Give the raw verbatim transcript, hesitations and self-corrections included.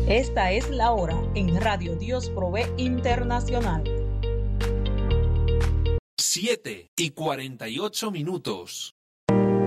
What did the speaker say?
Esta es la hora en Radio Dios Provee Internacional. siete y cuarenta y ocho minutos.